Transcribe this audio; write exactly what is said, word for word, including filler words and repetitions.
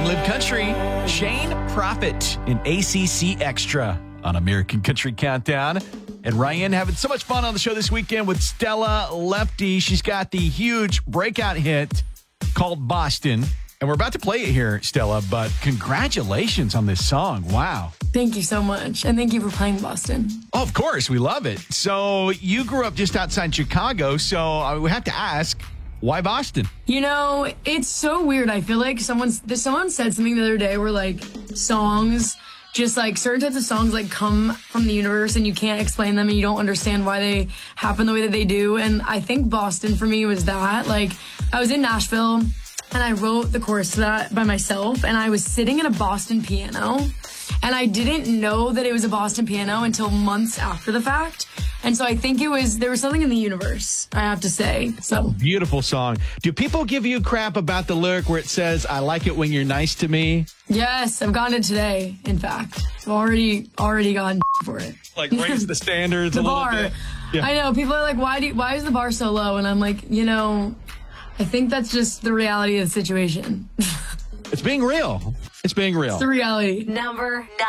Live Country. Shane Prophet in A C C Extra on American Country Countdown. And Ryan having so much fun on the show this weekend with Stella Lefty. She's got the huge breakout hit called Boston. And we're about to play it here, Stella, but congratulations on this song. Wow. Thank you so much. And thank you for playing Boston. Oh, of course. We love it. So you grew up just outside Chicago. So we have to ask, why Boston? You know, it's so weird. I feel like someone's, someone said something the other day where, like, songs, just like certain types of songs, like, come from the universe and you can't explain them and you don't understand why they happen the way that they do. And I think Boston for me was that. Like, I was in Nashville and I wrote the chorus to that by myself, and I was sitting at a Boston piano, and I didn't know that it was a Boston piano until months after the fact. And so I think it was, there was something in the universe, I have to say. So beautiful song. Do people give you crap about the lyric where it says, I like it when you're nice to me? Yes, I've gotten it today, in fact. I've already, already gotten for it. Like raise the standards the a little bar. bit. Yeah. I know, people are like, why do you, why is the bar so low? And I'm like, you know, I think that's just the reality of the situation. It's being real. It's being real. It's the reality. Number nine.